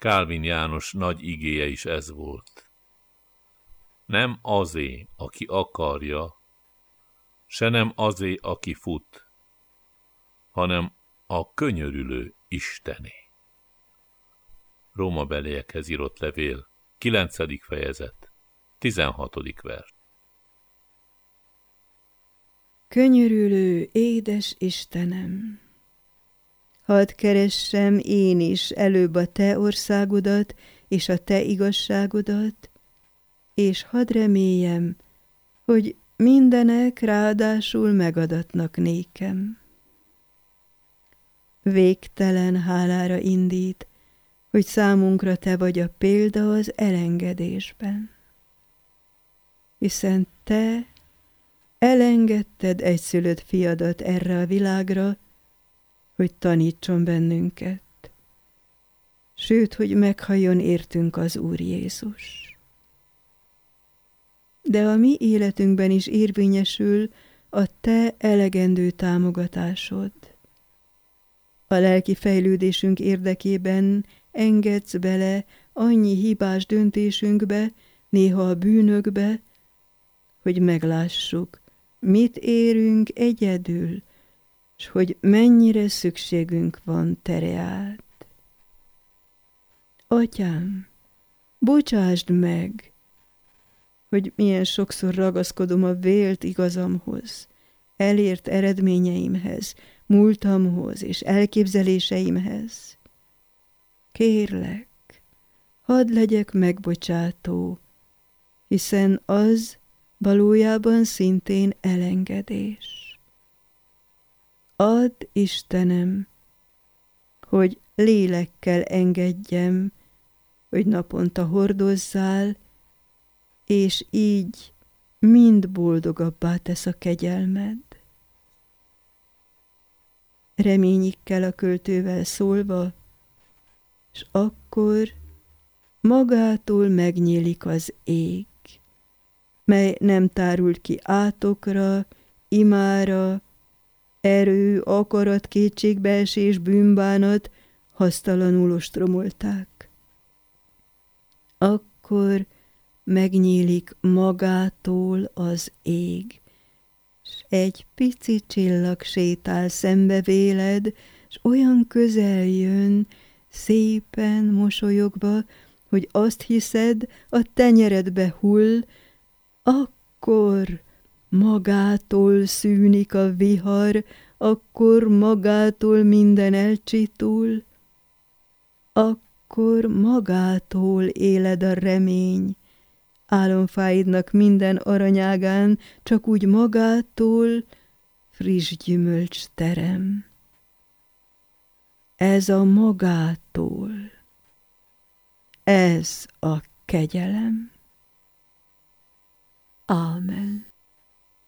Kálvin János nagy igéje is ez volt. Nem azé, aki akarja, se nem azé, aki fut, hanem a könyörülő Istené. Rómabeliekhez írott levél, 9. fejezet, 16. vers. Könyörülő, édes Istenem! Hadd keressem én is előbb a te országodat és a te igazságodat, és hadd reméljem, hogy mindenek ráadásul megadatnak nékem. Végtelen hálára indít, hogy számunkra te vagy a példa az elengedésben. Hiszen te elengedted egyszülött fiadat erre a világra, hogy tanítson bennünket, sőt, hogy meghalljon értünk az Úr Jézus. De a mi életünkben is érvényesül a te elegendő támogatásod. A lelki fejlődésünk érdekében engedsz bele annyi hibás döntésünkbe, néha a bűnökbe, hogy meglássuk, mit érünk egyedül, s hogy mennyire szükségünk van te reád. Atyám, bocsásd meg, hogy milyen sokszor ragaszkodom a vélt igazamhoz, elért eredményeimhez, múltamhoz és elképzeléseimhez. Kérlek, hadd legyek megbocsátó, hiszen az valójában szintén elengedés. Add, Istenem, hogy lélekkel engedjem, hogy naponta hordozzál, és így mind boldogabbá tesz a kegyelmed. Reményikkel a költővel szólva, s akkor magától megnyílik az ég, mely nem tárult ki átokra, imára, erő, akarat, kétségbeesés, bűnbánat hasztalanul ostromolták. Akkor megnyílik magától az ég, s egy pici csillag sétál szembe véled, s olyan közel jön, szépen mosolyogva, hogy azt hiszed, a tenyeredbe hull, akkor magától szűnik a vihar, akkor magától minden elcsitul, akkor magától éled a remény, álomfáidnak minden aranyágán csak úgy magától friss gyümölcs terem. Ez a magától, ez a kegyelem. Ámen.